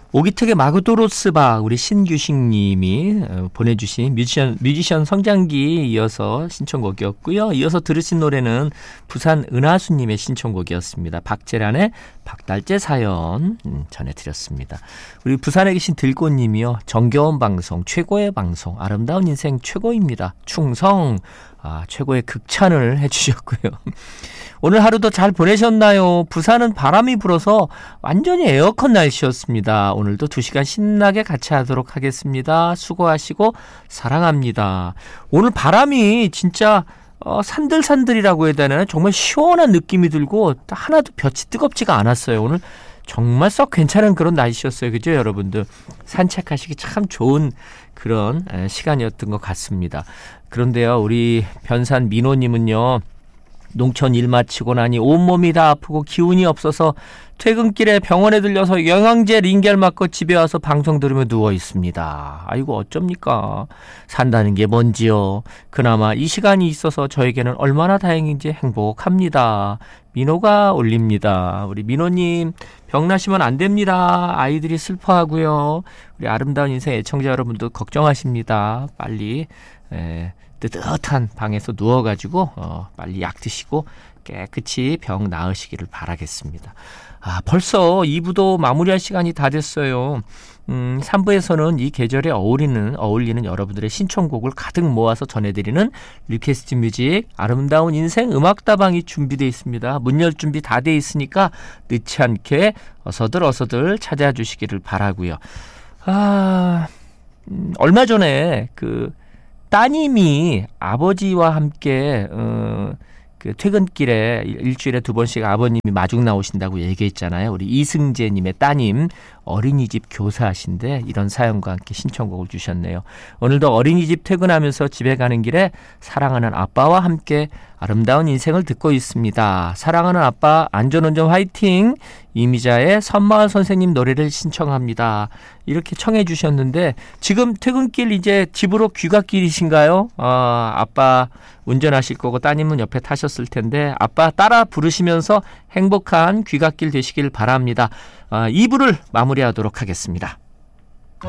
오기택의 마그도로스바 우리 신규식님이 보내주신 뮤지션 성장기 이어서 신청곡이었고요. 이어서 들으신 노래는 부산 은하수님의 신청곡이었습니다. 박재란의 박달재 사연 전해드렸습니다. 우리 부산에 계신 들꽃님이요. 정겨운 방송, 최고의 방송, 아름다운 인생 최고입니다. 충성, 최고의 극찬을 해주셨고요. 오늘 하루도 잘 보내셨나요? 부산은 바람이 불어서 완전히 에어컨 날씨였습니다. 오늘도 2시간 신나게 같이 하도록 하겠습니다. 수고하시고 사랑합니다. 오늘 바람이 진짜 산들산들이라고 해야 되나요? 정말 시원한 느낌이 들고 하나도 볕이 뜨겁지가 않았어요. 오늘 정말 썩 괜찮은 그런 날씨였어요. 그죠, 여러분들? 산책하시기 참 좋은 그런 시간이었던 것 같습니다. 그런데요, 우리 변산 민호님은요, 농촌 일 마치고 나니 온몸이 다 아프고 기운이 없어서 퇴근길에 병원에 들려서 영양제 링겔 맞고 집에 와서 방송 들으며 누워 있습니다. 아이고 어쩝니까? 산다는 게 뭔지요? 그나마 이 시간이 있어서 저에게는 얼마나 다행인지 행복합니다. 민호가 올립니다. 우리 민호님 병 나시면 안 됩니다. 아이들이 슬퍼하고요. 우리 아름다운 인생 애청자 여러분도 걱정하십니다. 빨리 뜨뜻한 방에서 누워가지고 빨리 약 드시고 깨끗이 병 나으시기를 바라겠습니다. 벌써 2부도 마무리할 시간이 다 됐어요. 3부에서는 이 계절에 어울리는 여러분들의 신청곡을 가득 모아서 전해드리는 리퀘스트 뮤직 아름다운 인생 음악다방이 준비되어 있습니다. 문 열 준비 다 돼 있으니까 늦지 않게 어서들 찾아와 주시기를 바라고요. 얼마 전에 따님이 아버지와 함께 그 퇴근길에 일주일에 2번씩 아버님이 마중 나오신다고 얘기했잖아요. 우리 이승재님의 따님 어린이집 교사하신데 이런 사연과 함께 신청곡을 주셨네요. 오늘도 어린이집 퇴근하면서 집에 가는 길에 사랑하는 아빠와 함께 아름다운 인생을 듣고 있습니다. 사랑하는 아빠 안전운전 화이팅! 이미자의 선마을 선생님 노래를 신청합니다. 이렇게 청해 주셨는데 지금 퇴근길 이제 집으로 귀갓길이신가요? 아빠 운전하실 거고 따님은 옆에 타셨을 텐데 아빠 따라 부르시면서 행복한 귀갓길 되시길 바랍니다. 2부를 마무리하도록 하겠습니다.